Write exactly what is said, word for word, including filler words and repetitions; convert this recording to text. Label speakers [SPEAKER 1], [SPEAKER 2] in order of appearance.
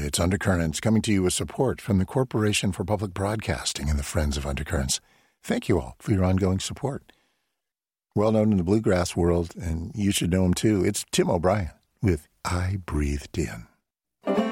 [SPEAKER 1] It's Undercurrents, coming to you with support from the Corporation for Public Broadcasting and the Friends of Undercurrents. Thank you all for your ongoing support. Well known in the bluegrass world, and you should know him too, it's Tim O'Brien with I Breathed In.